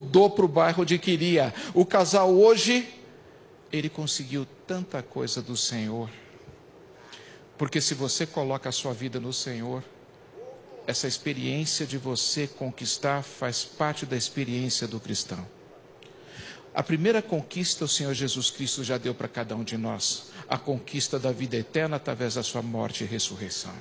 mudou para o bairro onde queria. O casal hoje, ele conseguiu tanta coisa do Senhor. Porque se você coloca a sua vida no Senhor, essa experiência de você conquistar faz parte da experiência do cristão. A primeira conquista o Senhor Jesus Cristo já deu para cada um de nós. A conquista da vida eterna através da sua morte e ressurreição.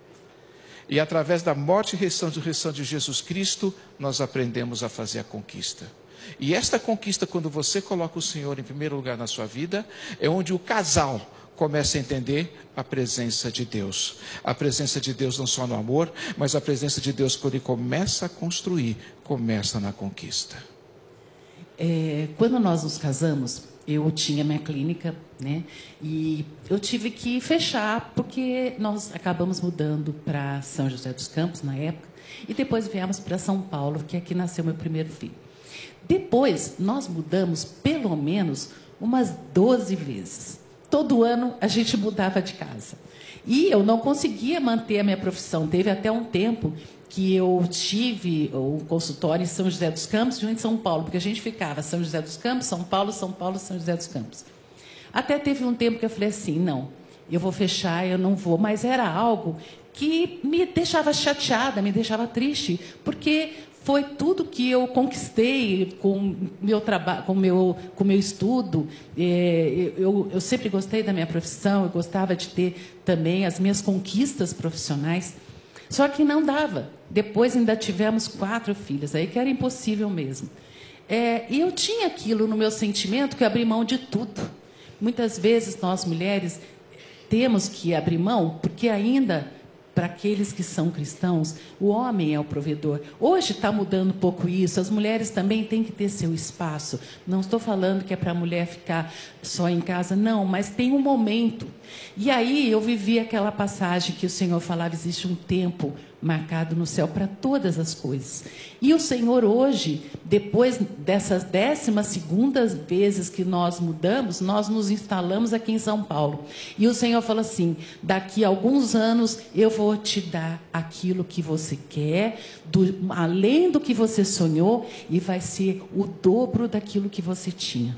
E através da morte e ressurreição de Jesus Cristo, nós aprendemos a fazer a conquista. E esta conquista, quando você coloca o Senhor em primeiro lugar na sua vida, é onde o casal começa a entender a presença de Deus. A presença de Deus não só no amor, mas a presença de Deus quando ele começa a construir, começa na conquista. Quando nós nos casamos, eu tinha minha clínica, né? E eu tive que fechar, porque nós acabamos mudando para São José dos Campos, na época, e depois viemos para São Paulo, que aqui nasceu meu primeiro filho. Depois, nós mudamos pelo menos umas 12 vezes. Todo ano a gente mudava de casa. E eu não conseguia manter a minha profissão. Teve até um tempo que eu tive o consultório em São José dos Campos e um em São Paulo, porque a gente ficava São José dos Campos, São Paulo, São Paulo, São José dos Campos. Até teve um tempo que eu falei assim, não, eu vou fechar, eu não vou. Mas era algo que me deixava chateada, me deixava triste, porque foi tudo que eu conquistei com meu trabalho, com meu estudo. Eu sempre gostei da minha profissão, eu gostava de ter também as minhas conquistas profissionais. Só que não dava. Depois ainda tivemos 4 filhas, aí que era impossível mesmo. E eu tinha aquilo no meu sentimento que eu abri mão de tudo. Muitas vezes nós mulheres temos que abrir mão, porque ainda, para aqueles que são cristãos, o homem é o provedor. Hoje está mudando um pouco isso, as mulheres também têm que ter seu espaço. Não estou falando que é para a mulher ficar só em casa, não, mas tem um momento. E aí eu vivi aquela passagem que o Senhor falava, existe um tempo marcado no céu para todas as coisas. E o Senhor hoje, depois dessas 12ª vezes que nós mudamos, nós nos instalamos aqui em São Paulo. E o Senhor falou assim, daqui a alguns anos eu vou te dar aquilo que você quer, além do que você sonhou, e vai ser o dobro daquilo que você tinha.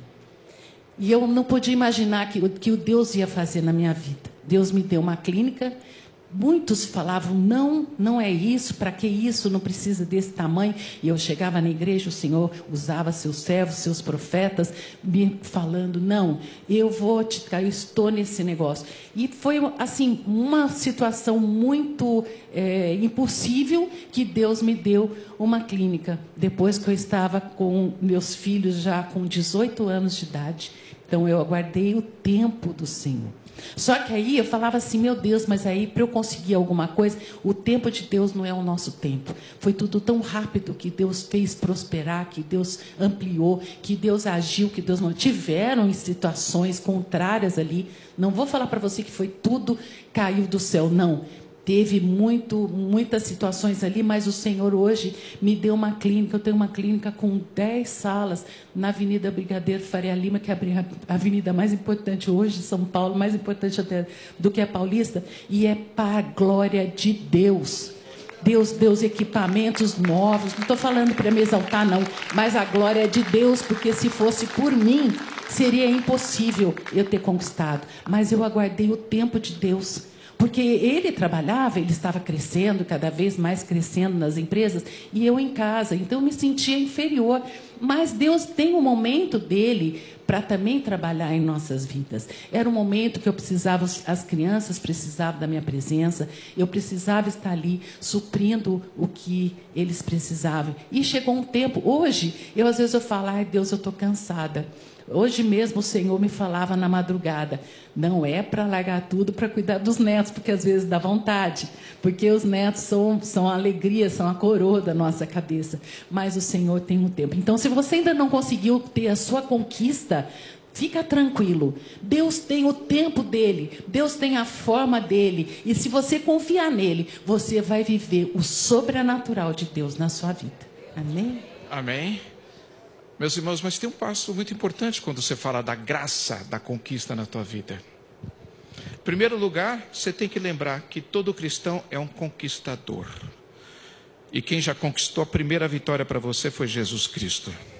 E eu não podia imaginar que o Deus ia fazer na minha vida. Deus me deu uma clínica. Muitos falavam, não é isso, para que isso, não precisa desse tamanho. E eu chegava na igreja, o Senhor usava seus servos, seus profetas, me falando, não, eu estou nesse negócio. E foi, assim, uma situação muito impossível que Deus me deu uma clínica. Depois que eu estava com meus filhos já com 18 anos de idade. Então, eu aguardei o tempo do Senhor. Só que aí eu falava assim, meu Deus, mas aí para eu conseguir alguma coisa, o tempo de Deus não é o nosso tempo. Foi tudo tão rápido que Deus fez prosperar, que Deus ampliou, que Deus agiu, que Deus não... Tiveram em situações contrárias ali. Não vou falar para você que foi tudo caiu do céu, não. Teve muitas situações ali, mas o Senhor hoje me deu uma clínica. Eu tenho uma clínica com 10 salas na Avenida Brigadeiro Faria Lima, que é a avenida mais importante hoje de São Paulo, mais importante até do que a Paulista, e é para a glória de Deus. Deus deu os equipamentos novos, não estou falando para me exaltar, não, mas a glória é de Deus, porque se fosse por mim, seria impossível eu ter conquistado. Mas eu aguardei o tempo de Deus. Porque ele trabalhava, ele estava crescendo, cada vez mais crescendo nas empresas, e eu em casa. Então, eu me sentia inferior. Mas Deus tem um momento dele para também trabalhar em nossas vidas. Era um momento que eu precisava, as crianças precisavam da minha presença, eu precisava estar ali suprindo o que eles precisavam. E chegou um tempo, hoje, às vezes eu falo, ai Deus, eu estou cansada. Hoje mesmo o Senhor me falava na madrugada, não é para largar tudo para cuidar dos netos, porque às vezes dá vontade, porque os netos são a alegria, são a coroa da nossa cabeça, mas o Senhor tem um tempo. Então, se você ainda não conseguiu ter a sua conquista, fica tranquilo, Deus tem o tempo dele, Deus tem a forma dele, e se você confiar nele, você vai viver o sobrenatural de Deus na sua vida. Amém? Amém. Meus irmãos, mas tem um passo muito importante quando você fala da graça da conquista na tua vida. Em primeiro lugar, você tem que lembrar que todo cristão é um conquistador. E quem já conquistou a primeira vitória para você foi Jesus Cristo.